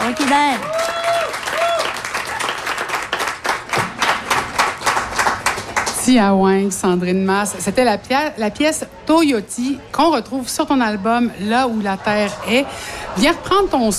OK, ben. Tiawing, Sandrine Masse. C'était la pièce Toyoti qu'on retrouve sur ton album Là où la terre est. Viens reprendre ton